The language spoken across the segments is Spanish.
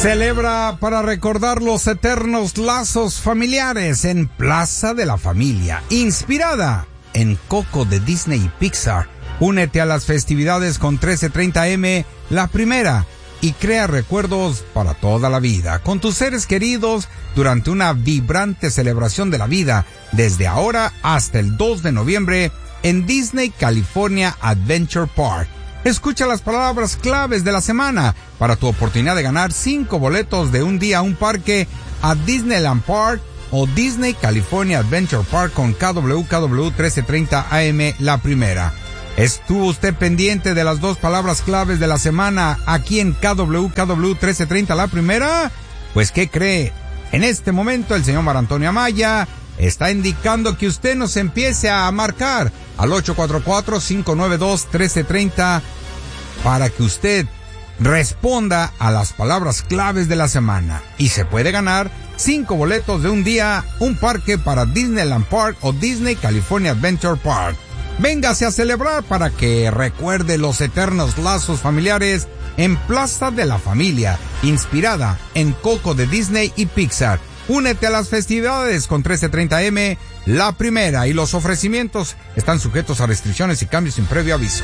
Celebra para recordar los eternos lazos familiares en Plaza de la Familia, inspirada en Coco de Disney y Pixar. Únete a las festividades con 1330M, la primera, y crea recuerdos para toda la vida con tus seres queridos durante una vibrante celebración de la vida desde ahora hasta el 2 de noviembre en Disney California Adventure Park. Escucha las palabras claves de la semana para tu oportunidad de ganar 5 boletos de un día a un parque a Disneyland Park o Disney California Adventure Park con KWKW 1330 AM la primera. ¿Estuvo usted pendiente de las 2 palabras claves de la semana aquí en KWKW 1330 la primera? Pues ¿qué cree? En este momento el señor Mar Antonio Amaya está indicando que usted nos empiece a marcar al 844-592-1330 para que usted responda a las palabras claves de la semana y se puede ganar 5 boletos de un día, un parque para Disneyland Park o Disney California Adventure Park. Véngase a celebrar para que recuerde los eternos lazos familiares en Plaza de la Familia, inspirada en Coco de Disney y Pixar. Únete a las festividades con 1330M, la primera, y los ofrecimientos están sujetos a restricciones y cambios sin previo aviso.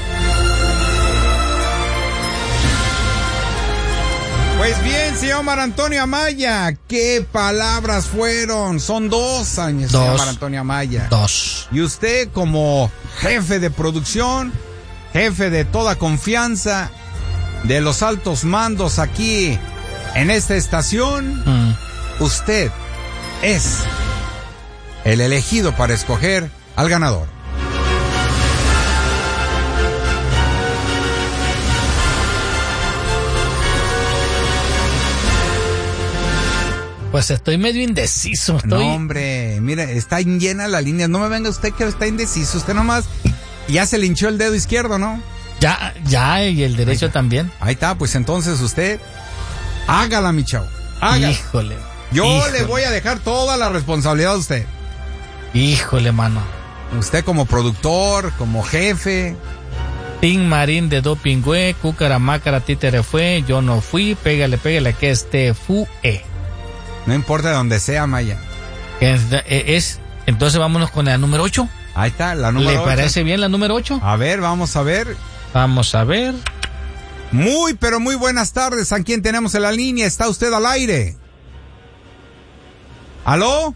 Pues bien, señor Mar Antonio Amaya, ¿qué palabras fueron? Son 2 años, señor Mar Antonio Amaya. 2. Y usted como jefe de producción, jefe de toda confianza, de los altos mandos aquí en esta estación, usted es el elegido para escoger al ganador. Pues estoy medio indeciso. No, hombre, mire, está llena la línea. No me venga usted que está indeciso. Usted nomás ya se le hinchó el dedo izquierdo, ¿no? Ya, y el derecho también. Ahí está, pues entonces usted hágala, mi chavo. Hágala. Híjole. Le voy a dejar toda la responsabilidad a usted. Híjole, mano. Usted como productor, como jefe. Tim Marín de Dopingüe, Cucaramácara, títere fue, yo no fui, pégale que fue. No importa de donde sea, Maya. Entonces vámonos con la número 8. Ahí está, la número 8. ¿Le parece bien la número 8? A ver, vamos a ver. Vamos a ver. Muy, pero muy buenas tardes. ¿A quién tenemos en la línea? ¿Está usted al aire? ¿Aló?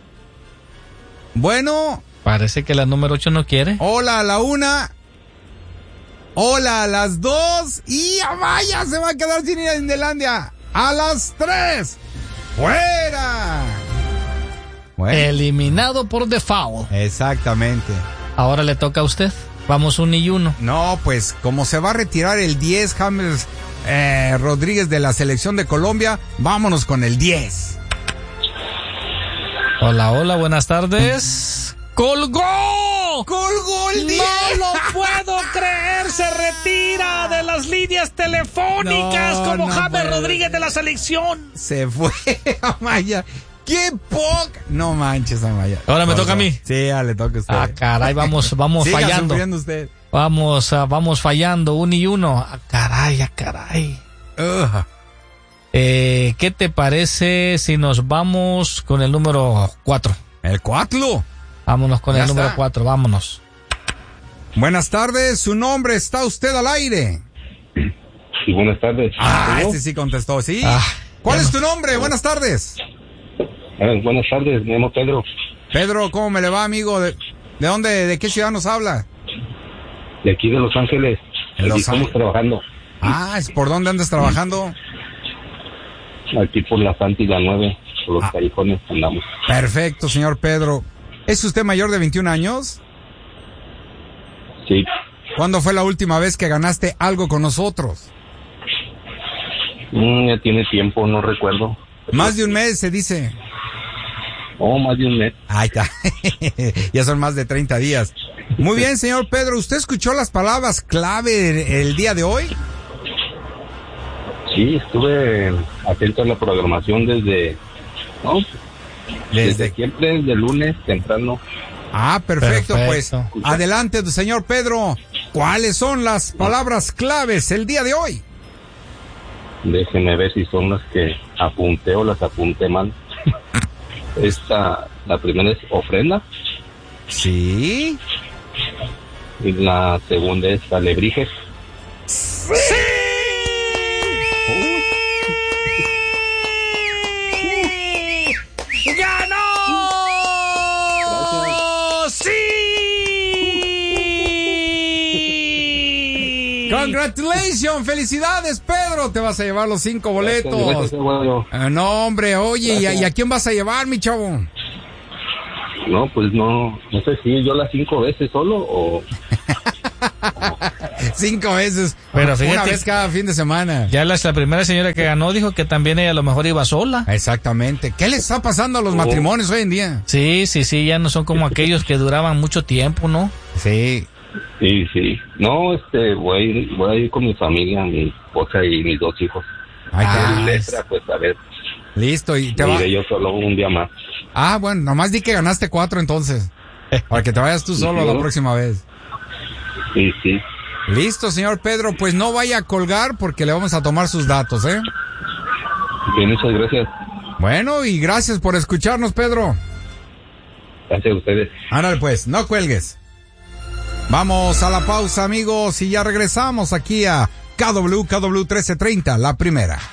Bueno. Parece que la número 8 no quiere. Hola a la 1. Hola a las 2. Y Amaya se va a quedar sin Indelandia. A las 3. ¡Fuera! Bueno. Eliminado por default. Exactamente. Ahora le toca a usted. Vamos 1 y 1. No, pues como se va a retirar el 10 James Rodríguez de la selección de Colombia, vámonos con el 10. Hola, buenas tardes. ¡Colgó! ¡Colgó el 10! ¡No lo puedo creer! ¡Se retira de las líneas telefónicas como James Rodríguez de la selección! Se fue, Amaya. ¡Qué poca! No manches, Amaya. Ahora me toca a mí. Sí, ya le toca a usted. Ah, caray, vamos Siga fallando. Sufriendo usted. Vamos fallando, 1 y 1. Ah, caray. ¿Qué te parece si nos vamos con el número 4? ¿El 4? Vámonos con el número 4, vámonos. Buenas tardes, su nombre, está usted al aire. Sí, buenas tardes. Este sí contestó, ¿sí? ¿Cuál es tu nombre? Buenas tardes. Buenas tardes, me llamo Pedro. Pedro, ¿cómo me le va, amigo? ¿De dónde, de qué ciudad nos habla? De aquí de Los Ángeles. Aquí estamos trabajando. ¿Es por dónde andas trabajando? Aquí por la Santa y la 9, por los callejones andamos. Perfecto, señor Pedro. ¿Es usted mayor de 21 años? Sí. ¿Cuándo fue la última vez que ganaste algo con nosotros? Ya tiene tiempo, no recuerdo. Más de un mes, se dice. Más de un mes. Ahí está. Ya son más de 30 días. Muy bien, señor Pedro. ¿Usted escuchó las palabras clave el día de hoy? Sí, estuve atento a la programación desde siempre, desde lunes temprano. Perfecto. Pues adelante, señor Pedro. ¿Cuáles son las palabras claves el día de hoy? Déjenme ver si son las que apunté o las apunté mal. La primera es ofrenda. Sí. Y la segunda es alebrijes. ¡Sí! ¡Ganó! ¡Sí! Congratulations, felicidades, Pedro. Te vas a llevar los 5 boletos. Gracias, bueno. No, hombre, oye, ¿y a quién vas a llevar, mi chavo? No, pues no sé si yo las 5 veces solo o... 5 veces. Pero fíjate, una vez cada fin de semana. Ya la primera señora que ganó dijo que también ella a lo mejor iba sola. Exactamente. ¿Qué le está pasando a los matrimonios hoy en día? Sí, ya no son como aquellos que duraban mucho tiempo, ¿no? Sí. Sí. No, voy a ir con mi familia, mi esposa y mis 2 hijos. Pues a ver. Listo, y te va. Iré yo solo un día más. Bueno, nomás di que ganaste 4 entonces. Para que te vayas tú solo la próxima vez. Sí. Listo, señor Pedro, pues no vaya a colgar porque le vamos a tomar sus datos, ¿eh? Bien, muchas gracias. Bueno, y gracias por escucharnos, Pedro. Gracias a ustedes. Ándale pues, no cuelgues. Vamos a la pausa, amigos, y ya regresamos aquí a KW 1330, la primera.